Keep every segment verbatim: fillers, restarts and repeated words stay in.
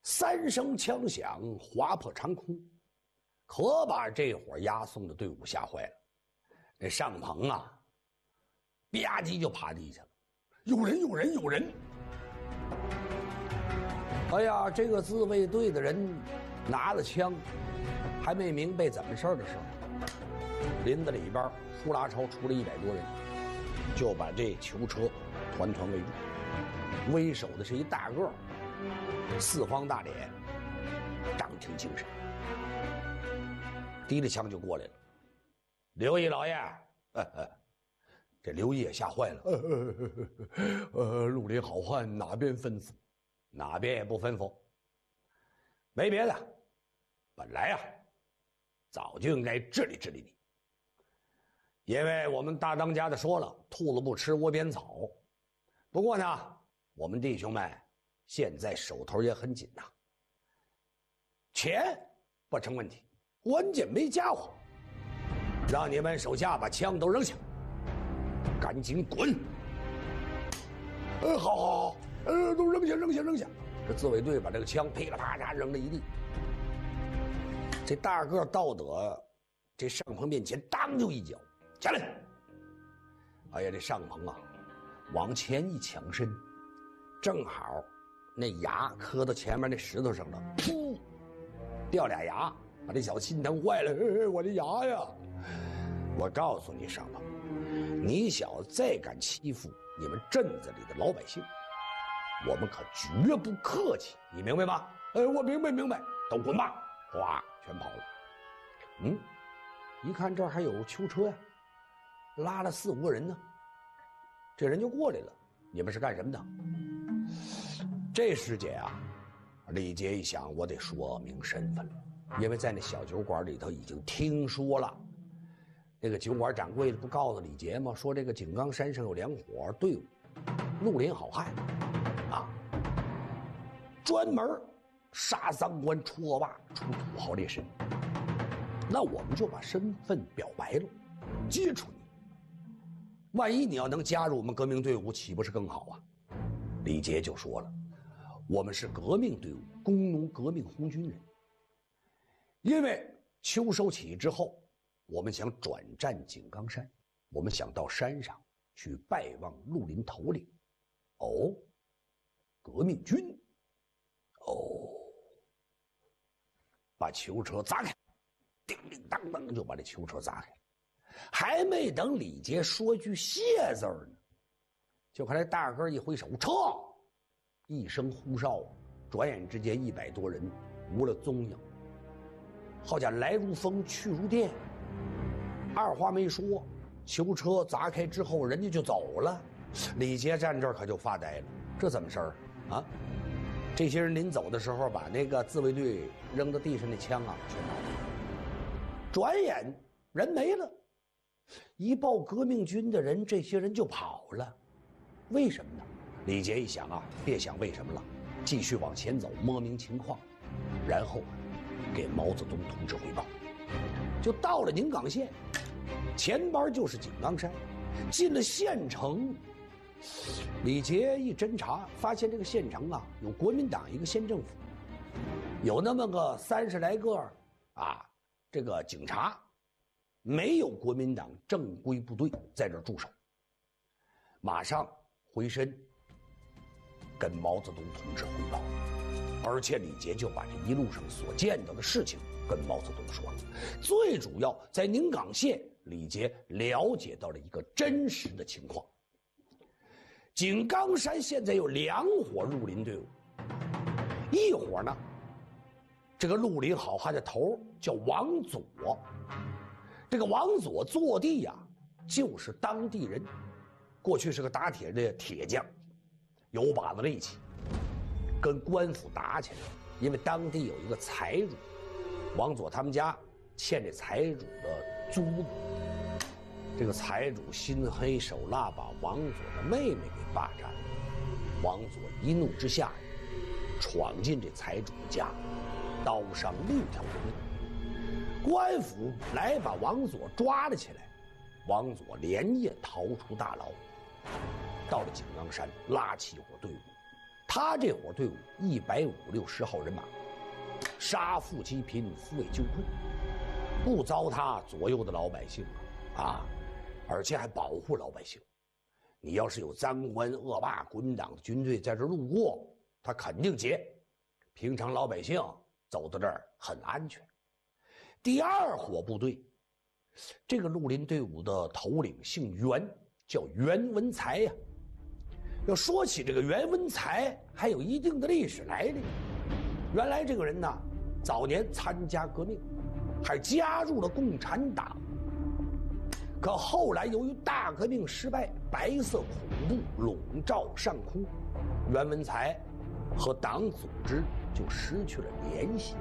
三声枪响，划破长空，可把这伙押送的队伍吓坏了。这上棚啊，吧唧就趴地下了，有人，有人，有人！哎呀，这个自卫队的人拿了枪，还没明白怎么事的时候，林子里边呼啦超出了一百多人，就把这囚车团团围住。为首的是一大个四方大脸，张挺精神，提着枪就过来了。刘毅老爷，呃呃、这刘毅也吓坏了。呃呃呃，绿林好汉哪边吩咐？哪边也不吩咐。没别的，本来啊，早就应该治理治理你。因为我们大当家的说了，兔子不吃窝边草。不过呢，我们弟兄们现在手头也很紧呐、啊，钱不成问题，关键没家伙。让你们手下把枪都扔下，赶紧滚！呃，好好好，呃，都扔下，扔下，扔下。这自卫队把这个枪噼里啪啦扔了一地。这大个到得这上棚面前，当就一脚下来。哎呀，这上棚啊，往前一抢身，正好那牙磕到前面那石头上了，噗，掉俩牙，把这小心疼坏了。哎，我的牙呀！我告诉你，上棚，你小子再敢欺负你们镇子里的老百姓，我们可绝不客气，你明白吗？哎，我明白明白，都滚吧！哗，全跑了。嗯，一看这儿还有囚车呀，拉了四五个人呢。这人就过来了，你们是干什么的？这时节啊，李杰一想，我得说明身份了，因为在那小酒馆里头已经听说了。那个酒馆掌柜的不告诉李杰吗？说这个井冈山上有两伙队伍，绿林好汉，啊，专门杀赃官、除恶霸、除土豪劣绅。那我们就把身份表白了，接触你。万一你要能加入我们革命队伍，岂不是更好啊？李杰就说了，我们是革命队伍，工农革命红军人。因为秋收起义之后，我们想转战井冈山，我们想到山上去拜望绿林头领。哦，革命军，哦，把囚车砸开，叮叮当当就把这囚车砸开。还没等李杰说句谢字呢，就看这大个一挥手，撤！一声呼哨，转眼之间一百多人无了踪影。好家伙，来如风，去如电。二话没说，囚车砸开之后，人家就走了。李杰站这儿可就发呆了，这怎么事儿啊？这些人临走的时候，把那个自卫队扔到地上的枪啊全拿走了。转眼人没了，一报革命军的人，这些人就跑了。为什么呢？李杰一想啊，别想为什么了，继续往前走，摸明情况，然后给毛泽东同志汇报。就到了宁冈县，前边就是井冈山。进了县城，李杰一侦查，发现这个县城啊有国民党一个县政府，有那么个三十来个啊这个警察，没有国民党正规部队在这驻守。马上回身跟毛泽东同志汇报，而且李杰就把这一路上所见到的事情跟毛泽东说了。最主要在宁冈县，李杰了解到了一个真实的情况。井冈山现在有两伙绿林队伍，一伙呢，这个绿林好汉的头叫王佐，这个王佐坐地呀、啊，就是当地人，过去是个打铁的铁匠，有把子力气，跟官府打起来，因为当地有一个财主，王佐他们家欠这财主的租子，这个财主心黑手辣，把王佐的妹妹给霸占了。王佐一怒之下，闯进这财主的家，刀伤六条人命。官府来把王佐抓了起来，王佐连夜逃出大牢，到了井冈山，拉起一伙队伍， 他这伙队伍一百五六十号人马，杀富济贫，抚慰救困，不糟蹋左右的老百姓啊，啊，而且还保护老百姓。你要是有赃官恶霸、国民党的军队在这路过，他肯定劫。平常老百姓走到这儿很安全。第二伙部队，这个绿林队伍的头领姓袁，叫袁文才呀、啊。要说起这个袁文才，还有一定的历史来历。原来这个人呢，早年参加革命，还加入了共产党。可后来由于大革命失败，白色恐怖笼罩上空，袁文才和党组织就失去了联系。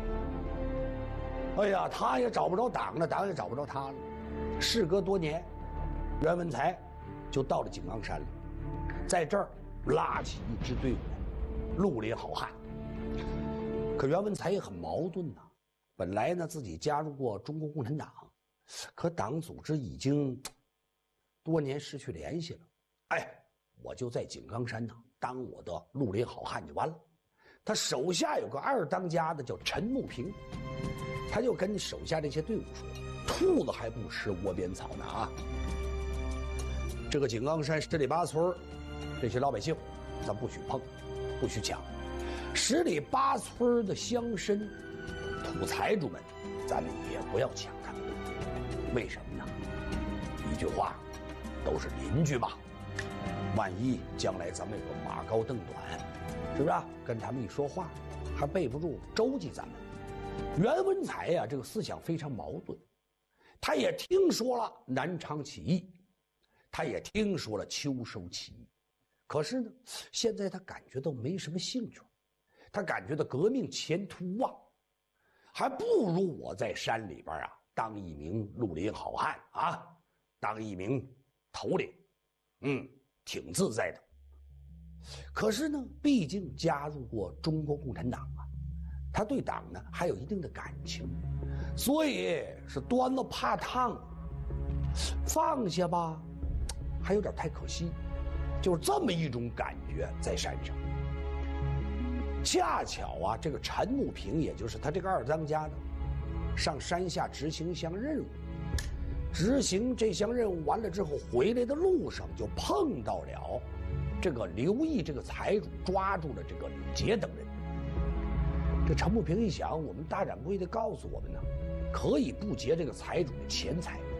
哎呀，他也找不着党了，党也找不着他了。事隔多年，袁文才就到了井冈山了，在这儿拉起一支队伍来，绿林好汉。可袁文才也很矛盾呐、啊，本来呢自己加入过中国共产党，可党组织已经多年失去联系了。哎，我就在井冈山呢当我的绿林好汉就完了。他手下有个二当家的叫陈慕平，他就跟手下这些队伍说：“兔子还不吃窝边草呢啊！这个井冈山十里八村这些老百姓，咱不许碰，不许抢。十里八村的乡绅、土财主们，咱们也不要抢他们。为什么呢？一句话，都是邻居嘛。万一将来咱们有个马高凳短，是不是啊？跟他们一说话，还背不住周济咱们。”袁文才呀、啊，这个思想非常矛盾。他也听说了南昌起义，他也听说了秋收起义，可是呢，现在他感觉到没什么兴趣。他感觉到革命前途望，还不如我在山里边啊当一名绿林好汉啊，当一名头领，嗯，挺自在的。可是呢，毕竟加入过中国共产党啊，他对党呢还有一定的感情，所以是端了怕烫，放下吧，还有点太可惜，就是这么一种感觉在山上。恰巧啊，这个陈慕平，也就是他这个二当家呢，上山下执行一项任务。执行这项任务完了之后，回来的路上就碰到了这个刘毅这个财主，抓住了这个李杰等人。这陈慕平一想，我们大掌柜的告诉我们呢，可以不劫这个财主的钱财，